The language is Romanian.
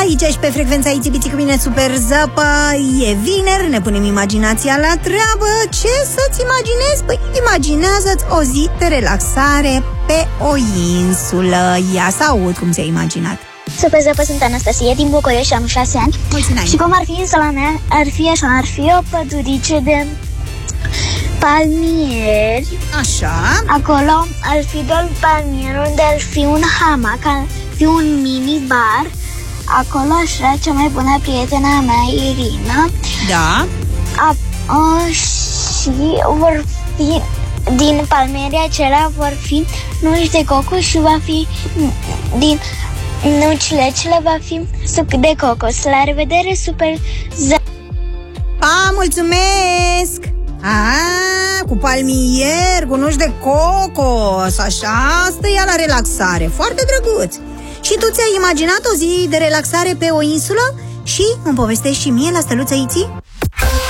aici și pe frecvența Itibiții cu mine Super Zapa. E vineri, ne punem imaginația la treabă. Ce să-ți imaginezi? Păi imaginează-ți o zi de relaxare pe o insulă. Ia să aud cum ți-ai imaginat. Super Zapa, sunt Anastasia din București și am 6 ani. Mulțumesc. Și cum ar fi insula mea? Ar fi așa, ar fi o pădurice de palmieri. Așa. Acolo ar fi doar palmieri, unde ar fi un hamac, ar fi un mini-bar. Acolo aș vrea cea mai bună prietena mea, Irina. Da. Și vor fi, din palmierii acelea vor fi nuci de cocos și va fi din nucile acelea va fi suc de cocos. La revedere, Super Zapa. Pa, mulțumesc! Cu palmier, cu nuci de cocos. Așa, asta e la relaxare. Foarte drăguț. Și tu ți-ai imaginat o zi de relaxare pe o insulă? Și îmi povestești și mie la Stăluță Iții?